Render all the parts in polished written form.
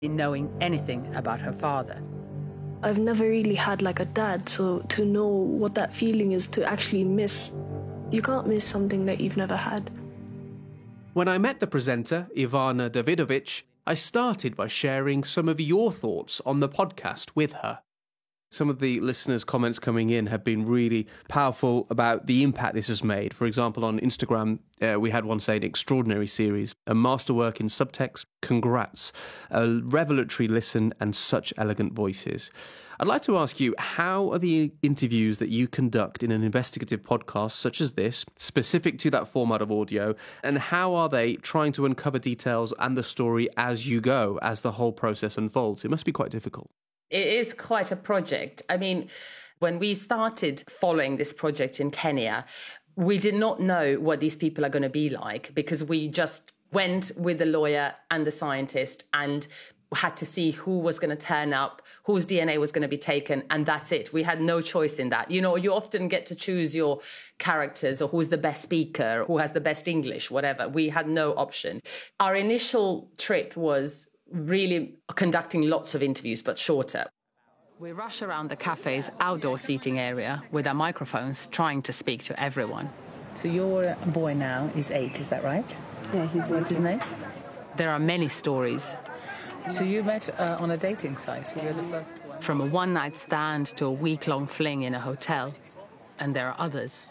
knowing anything about her father. I've never really had like a dad, so to know what that feeling is to actually miss, you can't miss something that you've never had. When I met the presenter, Ivana Davidovich, I started by sharing some of your thoughts on the podcast with her. Some of the listeners' comments coming in have been really powerful about the impact this has made. For example, on Instagram, we had one say an extraordinary series, a masterwork in subtext, congrats, a revelatory listen and such elegant voices. I'd like to ask you, how are the interviews that you conduct in an investigative podcast such as this, specific to that format of audio, and how are they trying to uncover details and the story as you go, as the whole process unfolds? It must be quite difficult. It is quite a project. I mean, when we started following this project in Kenya, we did not know what these people are going to be like, because we just went with the lawyer and the scientist and had to see who was going to turn up, whose DNA was going to be taken, and that's it. We had no choice in that. You know, you often get to choose your characters or who's the best speaker, who has the best English, whatever. We had no option. Our initial trip was really conducting lots of interviews, but shorter. We rush around the cafe's outdoor seating area with our microphones, trying to speak to everyone. So your boy now is 8, is that right? Yeah, What's his name? There are many stories. So you met on a dating site. You're the first one. From a one-night stand to a week-long fling in a hotel. And there are others.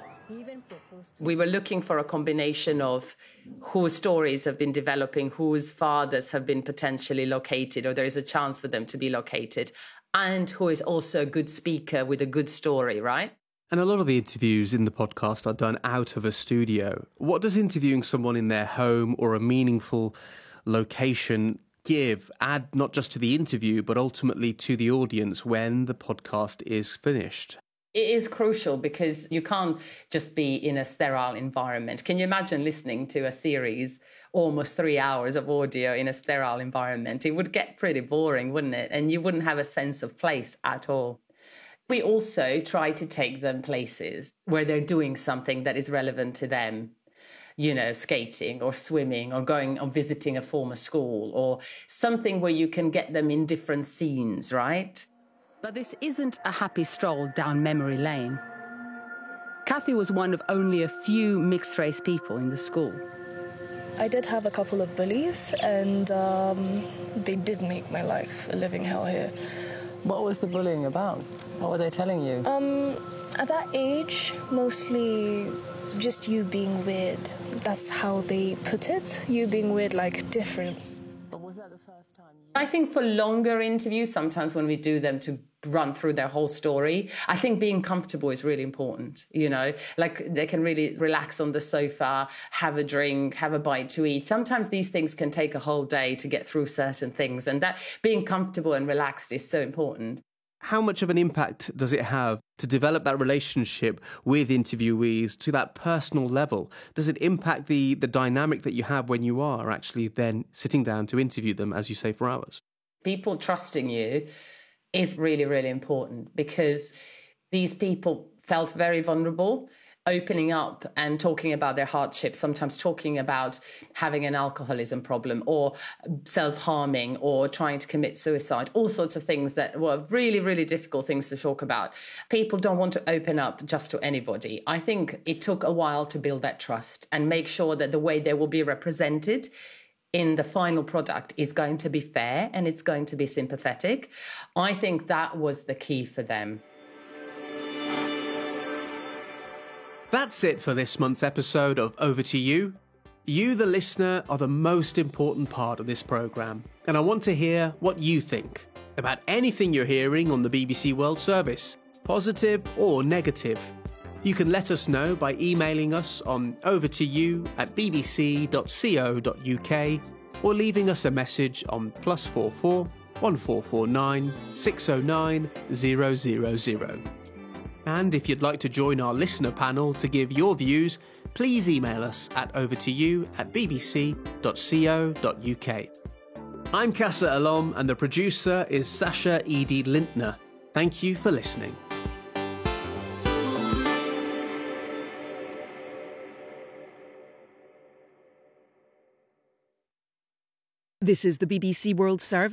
We were looking for a combination of whose stories have been developing, whose fathers have been potentially located, or there is a chance for them to be located, and who is also a good speaker with a good story, right? And a lot of the interviews in the podcast are done out of a studio. What does interviewing someone in their home or a meaningful location add not just to the interview, but ultimately to the audience when the podcast is finished? It is crucial because you can't just be in a sterile environment. Can you imagine listening to a series, almost 3 hours of audio in a sterile environment? It would get pretty boring, wouldn't it? And you wouldn't have a sense of place at all. We also try to take them places where they're doing something that is relevant to them. You know, skating or swimming or going or visiting a former school or something where you can get them in different scenes, right? But this isn't a happy stroll down memory lane. Kathy was one of only a few mixed-race people in the school. I did have a couple of bullies, and they did make my life a living hell here. What was the bullying about? What were they telling you? At that age, mostly just you being weird. That's how they put it. You being weird, like different. But was that the first time? I think for longer interviews, sometimes when we do them to run through their whole story, I think being comfortable is really important, you know, like they can really relax on the sofa, have a drink, have a bite to eat. Sometimes these things can take a whole day to get through certain things, and that being comfortable and relaxed is so important. How much of an impact does it have to develop that relationship with interviewees to that personal level? Does it impact the dynamic that you have when you are actually then sitting down to interview them, as you say, for hours? People trusting you is really, really important, because these people felt very vulnerable, opening up and talking about their hardships, sometimes talking about having an alcoholism problem or self-harming or trying to commit suicide, all sorts of things that were really, really difficult things to talk about. People don't want to open up just to anybody. I think it took a while to build that trust and make sure that the way they will be represented in the final product is going to be fair and it's going to be sympathetic. I think that was the key for them. That's it for this month's episode of Over to You. You, the listener, are the most important part of this programme, and I want to hear what you think about anything you're hearing on the BBC World Service, positive or negative. You can let us know by emailing us on overtoyou@bbc.co.uk or leaving us a message on +44 1449 609 000. And if you'd like to join our listener panel to give your views, please email us at overtoyou@bbc.co.uk. I'm Casa Alom, and the producer is Sasha Edie Lintner. Thank you for listening. This is the BBC World Service.